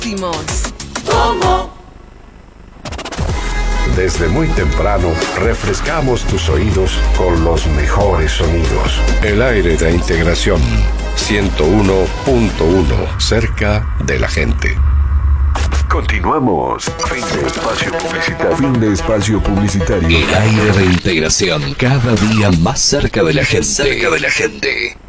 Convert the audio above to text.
¿Cómo? Desde muy temprano, refrescamos tus oídos con los mejores sonidos. El aire de integración 101.1, cerca de la gente. Continuamos. Fin de espacio publicitario. Fin de espacio publicitario. El aire de integración, cada día más cerca de la gente. Cerca de la gente.